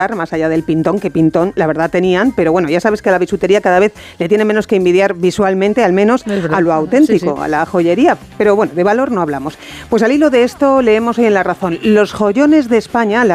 más allá del pintón, que pintón la verdad tenían, pero bueno, ya sabes que la bisutería cada vez le tiene menos que envidiar visualmente, al menos a lo auténtico, a la joyería, pero bueno, de valor no hablamos. Pues al hilo de esto leemos hoy en La Razón, los joyones de España,